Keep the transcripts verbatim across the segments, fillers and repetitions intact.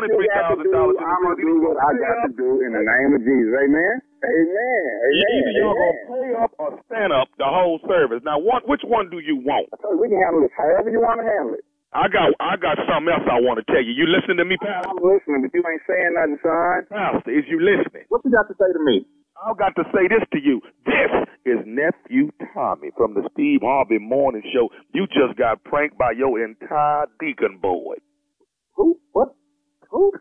twenty-three thousand dollars. I'm going to do what I got to do in the name of Jesus. Amen? Amen. Amen. Either you're going to pay up or stand up the whole service. Now, one, which one do you want? We can handle this however you want to handle it. I got I got something else I want to tell you. You listening to me, Pastor? I'm listening, but you ain't saying nothing, son. Pastor, is you listening? What you got to say to me? I've got to say this to you. This is Nephew Tommy from the Steve Harvey Morning Show. You just got pranked by your entire deacon board. Who? What? Who?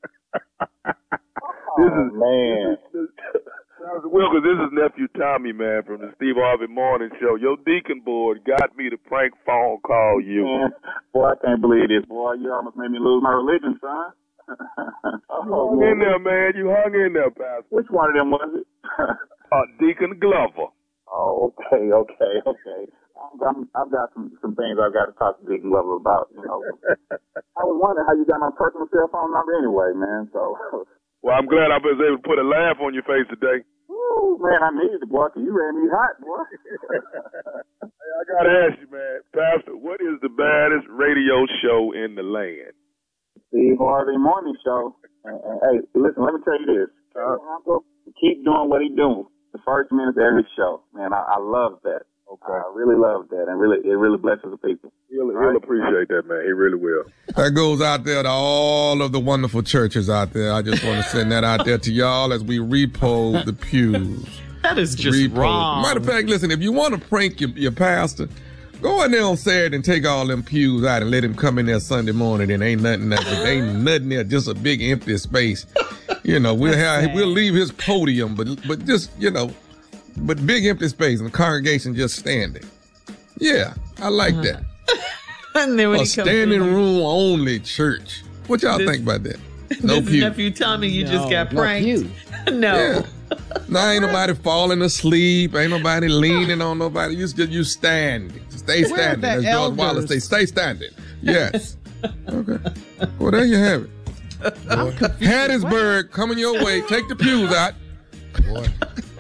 This is, man. This is, Wilkins, this is Nephew Tommy, man, from the Steve Harvey Morning Show. Your deacon board got me to prank phone call you. Man, boy, I can't believe this. Boy, you almost made me lose my religion, son. Oh, you hung in there, man. You hung in there, Pastor. Which one of them was it? uh, Deacon Glover. Oh, okay, okay, okay. I'm, I've got some, some things I've got to talk to Deacon Glover about, you know. I was wondering how you got my personal cell phone number anyway, man, so... Well, I'm glad I was able to put a laugh on your face today. Ooh, man, I needed it, boy, 'cause you ran me hot, boy. Hey, I got to ask you, man, Pastor, what is the baddest radio show in the land? Steve Harvey Morning Show. Uh, uh, hey, listen, let me tell you this. Uh, Uncle, keep doing what he's doing. The first minute of every show. Man, I, I love that. Okay. I really love that, and really, it really blesses the people. He'll, he'll appreciate that, man. He really will. That goes out there to all of the wonderful churches out there. I just want to send that out there to y'all as we repo the pews. That is just repo. wrong. Matter of fact, listen, if you want to prank your, your pastor, go in there on Saturday and take all them pews out and let him come in there Sunday morning and ain't nothing, nothing, ain't nothing there, just a big empty space. You know, we'll have, we'll leave his podium, but but just, you know, but big empty space and the congregation just standing. Yeah, I like uh-huh. that. And then when a he standing in, room only church. What y'all this, think about that? No pew. Nephew Tommy, you no, just got pranked. No. no. Yeah. Now ain't nobody falling asleep. Ain't nobody leaning on nobody. You just you standing. Stay standing. As George Wallace say, stay standing. Yes. Okay. Well, there you have it. Hattiesburg coming your way. Take the pews out. Boy.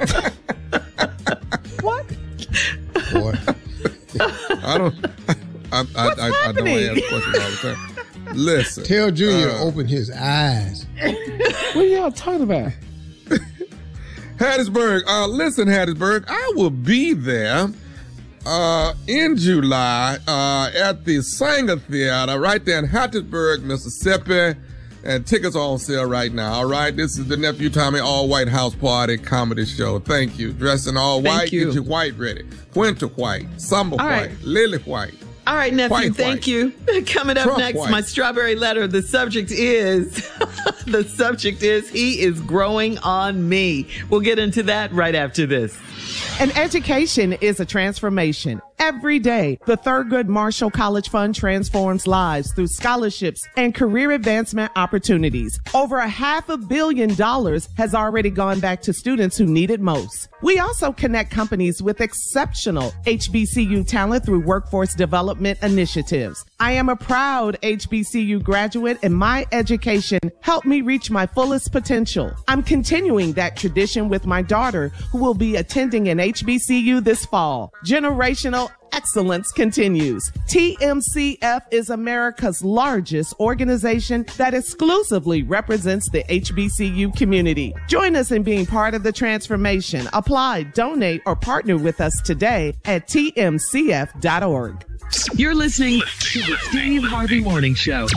What? Boy. I don't. I, I, I, I don't ask questions all the time. Listen. Tell Junior uh, to open his eyes. What are y'all talking about? Hattiesburg. Uh, listen, Hattiesburg. I will be there uh, in July uh, at the Sanger Theater right there in Hattiesburg, Mississippi. And tickets are on sale right now. All right. This is the Nephew Tommy All White House Party Comedy Show. Thank you. Dressing all Thank white. You. Get your white ready. Winter white. Summer all white. Right. Lily white. All right, nephew, white, thank white. you. Coming up Trump next, white. my strawberry letter. The subject is, the subject is, he is growing on me. We'll get into that right after this. An education is a transformation. Every day, the Thurgood Marshall College Fund transforms lives through scholarships and career advancement opportunities. Over a half a billion dollars has already gone back to students who need it most. We also connect companies with exceptional H B C U talent through workforce development initiatives. I am a proud H B C U graduate, and my education helped me reach my fullest potential. I'm continuing that tradition with my daughter, who will be attending an H B C U this fall. Generational excellence continues. T M C F is America's largest organization that exclusively represents the H B C U community. Join us in being part of the transformation. Apply, donate, or partner with us today at T M C F dot org. You're listening to the Steve Harvey Morning Show.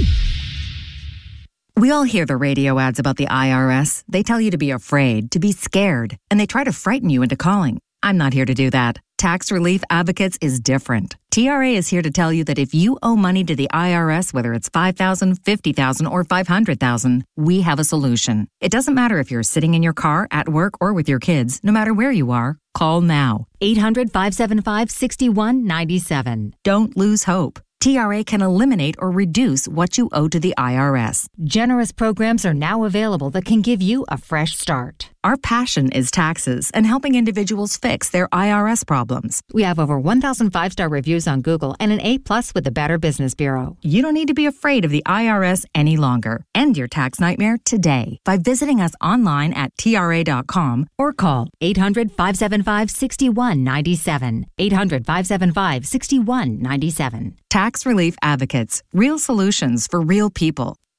We all hear the radio ads about the I R S. They tell you to be afraid, to be scared, and they try to frighten you into calling. I'm not here to do that. Tax Relief Advocates is different. T R A is here to tell you that if you owe money to the I R S, whether it's five thousand dollars, fifty thousand dollars, or five hundred thousand dollars, we have a solution. It doesn't matter if you're sitting in your car, at work, or with your kids. No matter where you are, call now. eight hundred, five seven five, six one nine seven. Don't lose hope. T R A can eliminate or reduce what you owe to the I R S. Generous programs are now available that can give you a fresh start. Our passion is taxes and helping individuals fix their I R S problems. We have over one thousand five-star reviews on Google and an A plus with the Better Business Bureau. You don't need to be afraid of the I R S any longer. End your tax nightmare today by visiting us online at T R A dot com or call eight hundred, five seven five, six one nine seven. eight hundred, five seven five, six one nine seven. Tax Relief Advocates. Real solutions for real people.